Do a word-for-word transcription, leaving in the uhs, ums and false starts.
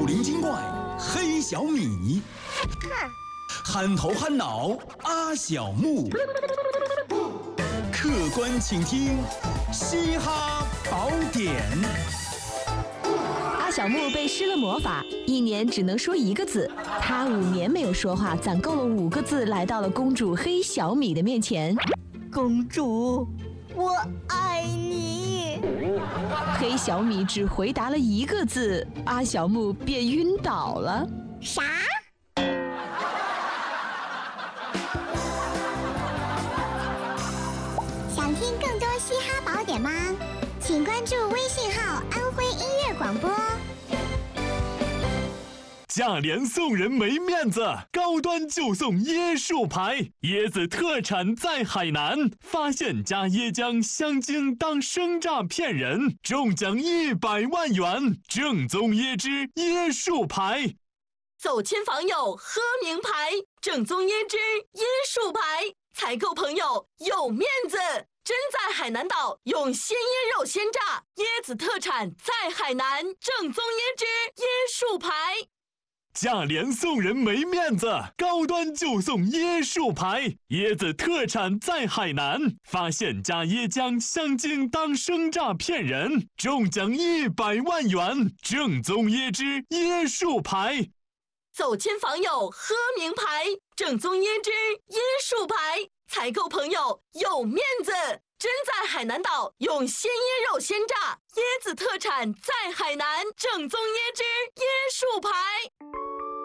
灵精怪黑小米，憨头憨脑阿小木，客官请听嘻哈宝典。 阿小木被施了魔法，一年只能说一个字。他五年没有说话，攒够了五个字，来到了公主黑小米的面前。 公主，我爱你。 黑小米只回答了一个字，阿小木便晕倒了。 啥？ 想听更多嘻哈宝典吗？请关注微信号安徽音乐广播。 价廉送人没面子，高端就送椰树牌。椰子特产在海南，发现加椰浆香精当生榨骗人，中奖一百万元。正宗椰汁椰树牌， 走亲访友喝名牌，正宗椰汁椰树牌，采购朋友有面子。真在海南岛用鲜椰肉鲜榨，椰子特产在海南，正宗椰汁椰树牌。 价廉送人没面子，高端就送椰树牌。椰子特产在海南，发现加椰浆香精当生榨骗人，中奖一百万元。正宗椰汁椰树牌， 走亲访友喝名牌，正宗椰汁椰树牌，采购朋友有面子。真在海南岛用鲜椰肉鲜榨，椰子特产在海南，正宗椰汁椰树牌。